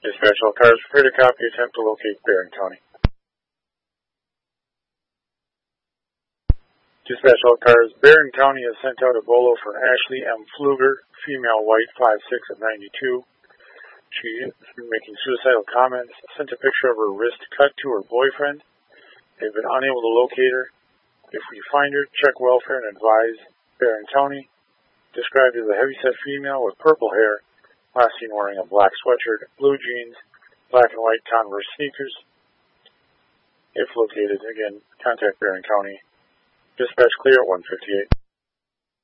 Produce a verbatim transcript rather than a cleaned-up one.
Dispatch all cars, prepare to copy, attempt to locate Barron County. Dispatch all cars, Barron County has sent out a bolo for Ashley M. Pfluger, female, white, five six of ninety-two. She has been making suicidal comments, sent a picture of her wrist cut to her boyfriend. They've been unable to locate her. If we find her, check welfare and advise Barron County. Described as a heavyset female with purple hair, last seen wearing a black sweatshirt, blue jeans, black and white Converse sneakers. If located, again, contact Barron County. Dispatch clear at one fifty-eight.